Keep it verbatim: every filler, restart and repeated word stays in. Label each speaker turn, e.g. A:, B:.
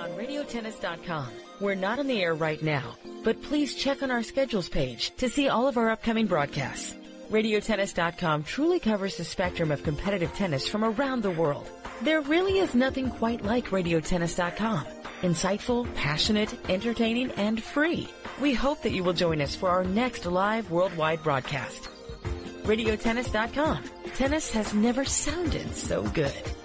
A: on radio tennis dot com. We're not on the air right now, but please check on our schedules page to see all of our upcoming broadcasts. radio tennis dot com truly covers the spectrum of competitive tennis from around the world. There really is nothing quite like radio tennis dot com. Insightful, passionate, entertaining, and free. We hope that you will join us for our next live worldwide broadcast. radio tennis dot com. Tennis has never sounded so good.